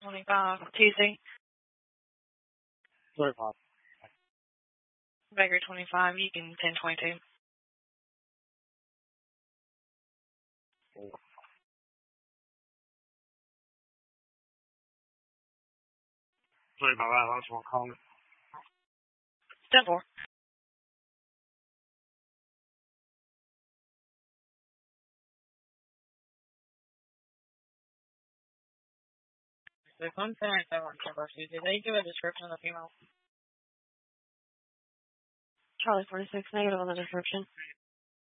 25, TC. Sorry, Pop. Baker 25, you can 1022. Sorry about that. That's one calling. 10-4. The fun parents I want to did they give a description of the female? Charlie 46 negative on the description.